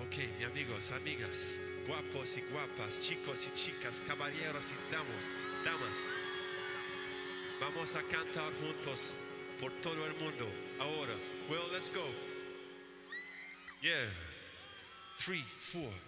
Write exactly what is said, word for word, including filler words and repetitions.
Ok, mis amigos, amigas, guapos y guapas, chicos y chicas, caballeros y damas, damas, vamos a cantar juntos por todo el mundo. Ahora, well, let's go. Yeah, three, four.